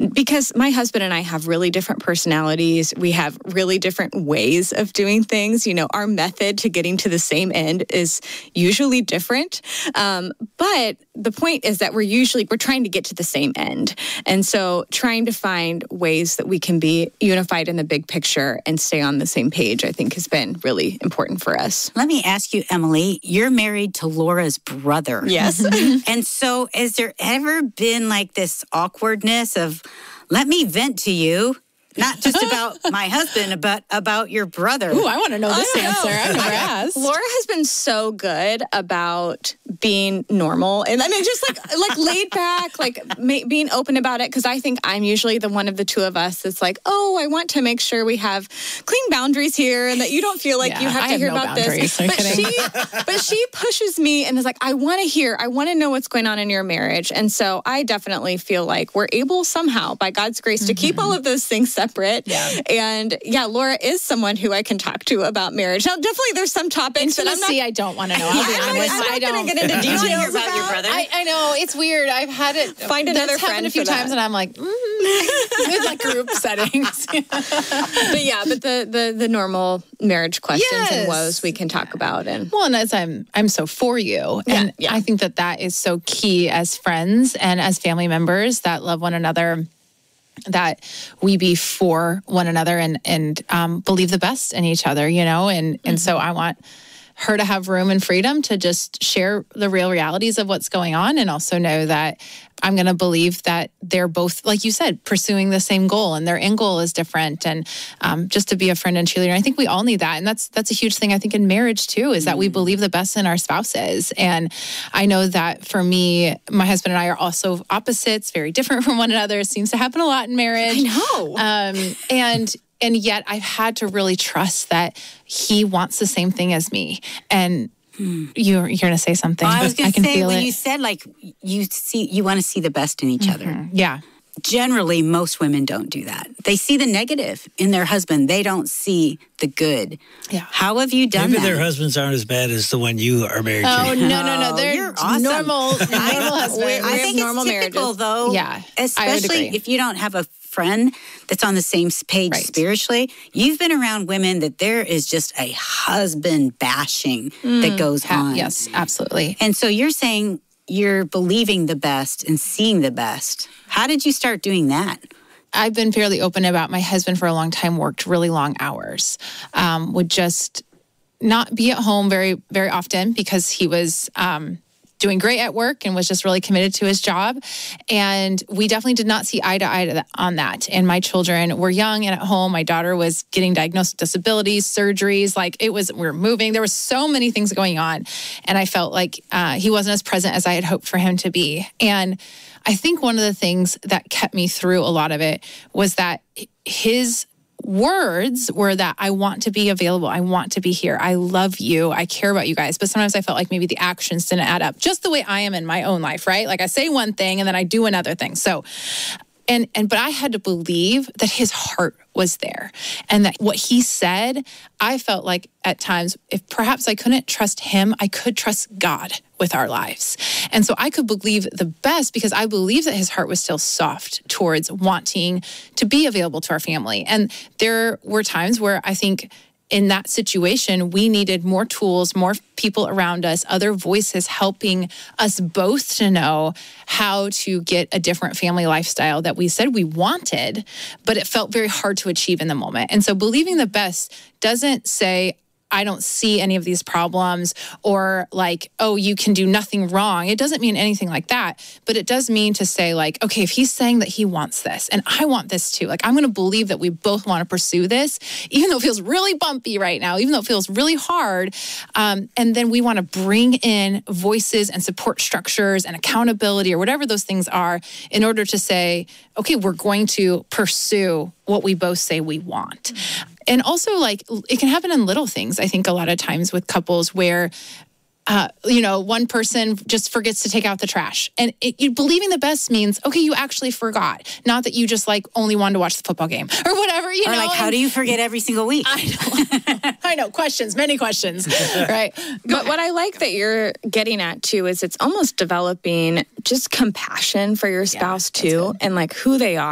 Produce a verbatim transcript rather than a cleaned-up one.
because my husband and I have really different personalities. We have really different ways of doing things. You know, our method to getting to the same end is usually different. Um, but the point is that we're usually, we're trying to get to the same end. And so trying to find ways that we can be unified in the big picture and stay on the same page, I think has been really important for us. Let me ask you, Emily, you're married to Laura's brother. Yes. And so has there ever been like this awkwardness of, let me vent to you, not just about my husband, but about your brother? Ooh, I want to know this answer. Know. I've never asked. Laura has been so good about being normal. And I mean, just like like laid back, like ma- being open about it. Because I think I'm usually the one of the two of us that's like, oh, I want to make sure we have clean boundaries here and that you don't feel like yeah, you have I to have hear no about boundaries. this. But she, but she pushes me and is like, I want to hear, I want to know what's going on in your marriage. And so I definitely feel like we're able somehow, by God's grace, mm-hmm. to keep all of those things separate. Yeah. And yeah, Laura is someone who I can talk to about marriage. Now, definitely there's some topics that I'm not. I don't want to know. I'll be I'm honest. not, I'm I not don't going to get into details about, about your brother. I, I know it's weird. I've had it. Find another that's friend happened a few for that. times, and I'm like, mm, in like group settings. But yeah, but the, the the normal marriage questions Yes. and woes we can talk about. And well, and as I'm I'm so for you, Yeah, and yeah. I think that that is so key as friends and as family members that love one another, that we be for one another and and um, believe the best in each other, you know, and and so I want her to have room and freedom to just share the real realities of what's going on, and also know that I'm going to believe that they're both, like you said, pursuing the same goal, and their end goal is different, and um, just to be a friend and cheerleader. I think we all need that, and that's that's a huge thing, I think, in marriage too, is that we believe the best in our spouses. And I know that for me, my husband and I are also opposites, very different from one another. It seems to happen a lot in marriage. I know. Um, and And yet I've had to really trust that he wants the same thing as me. And hmm. you're, you're going to say something. Well, I was going to say, when it. you said like you see, you want to see the best in each Mm-hmm. other. Yeah. Generally, most women don't do that. They see the negative in their husband. They don't see the good. Yeah. How have you done Maybe that? their husbands aren't as bad as the one you are married Oh, to. no, no, no. Oh, They're you're awesome. normal, normal husbands. I We think have normal it's typical, marriages. though. Yeah, I would especially agree. if you don't have a friend that's on the same page Right. spiritually. You've been around women that there is just a husband bashing that goes Ha- on. Yes, absolutely. And so you're saying you're believing the best and seeing the best. How did you start doing that? I've been fairly open about my husband for a long time, worked really long hours, um, would just not be at home very, very often because he was um, doing great at work and was just really committed to his job. And we definitely did not see eye to eye to that, on that. And my children were young and at home. My daughter was getting diagnosed with disabilities, surgeries. Like it was, we were moving. There were so many things going on. And I felt like uh, he wasn't as present as I had hoped for him to be. And I think one of the things that kept me through a lot of it was that his words were that I want to be available. I want to be here. I love you. I care about you guys. But sometimes I felt like maybe the actions didn't add up, just the way I am in my own life, right? Like I say one thing and then I do another thing. So, and, and, but I had to believe that his heart was there and that what he said, I felt like at times, if perhaps I couldn't trust him, I could trust God with our lives. And so I could believe the best because I believe that his heart was still soft towards wanting to be available to our family. And there were times where I think in that situation, we needed more tools, more people around us, other voices helping us both to know how to get a different family lifestyle that we said we wanted, but it felt very hard to achieve in the moment. And so believing the best doesn't say, I don't see any of these problems or like, oh, you can do nothing wrong. It doesn't mean anything like that, but it does mean to say like, okay, if he's saying that he wants this and I want this too, like I'm going to believe that we both want to pursue this, even though it feels really bumpy right now, even though it feels really hard. Um, and then we want to bring in voices and support structures and accountability or whatever those things are in order to say, okay, we're going to pursue what we both say we want. And also, like, it can happen in little things, I think, a lot of times with couples where, uh, you know, one person just forgets to take out the trash. And it, you, believing the best means, okay, you actually forgot. Not that you just, like, only wanted to watch the football game or whatever, you or know. like, how do you forget every single week? I know. I know. Questions, many questions, right? But what I like that you're getting at, too, is it's almost developing just compassion for your spouse, Yeah, too, and, like, who they are.